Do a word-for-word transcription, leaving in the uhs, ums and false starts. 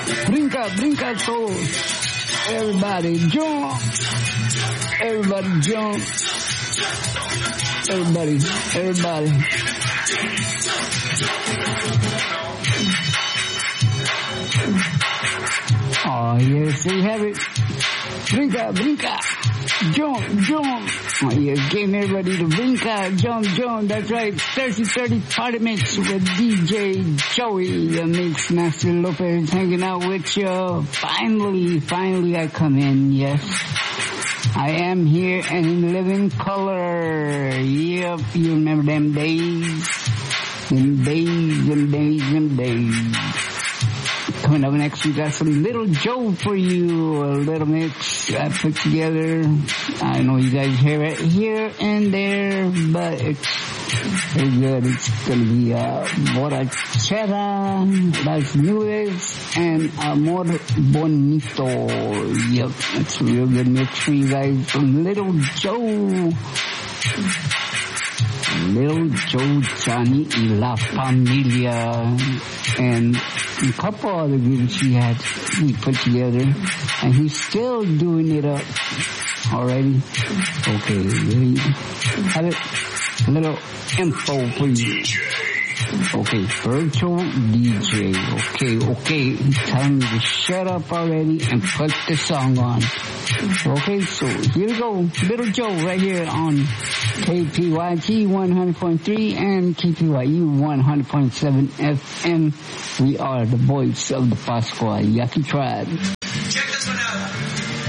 Brinca, brinca todos. Everybody jump. Everybody jump. Everybody, everybody. Oh, yes, they have it. Brinca, brinca. Jump, jump. Oh, yes, getting everybody to brinca, jump, jump. That's right. thirty thirty Party Mix with D J Joey, the Mix Master Lopez, hanging out with you. Finally, finally I come in, yes. I am here and in living color. Yep, you remember them days? Them days, them days, them days. Coming up next, we got some Little Joe for you. A little mix I put together. I know you guys hear it here and there, but it's very good. It's going to be uh, Borrachera, Las Nubes, and Amor Bonito. Yep, it's a real good mix for you guys from Little Joe. Little Joe, Johnny y La Familia, and a couple other groups he had he put together, and he's still doing it up already. Okay, ready? Have it. A little info for you. Okay, virtual D J. Okay, okay. He's telling me to shut up already and put the song on. Okay, so here we go. Little Joe right here on K P Y T one hundred point three and K P Y U one hundred point seven F M. We are the voice of the Pascua Yaqui tribe.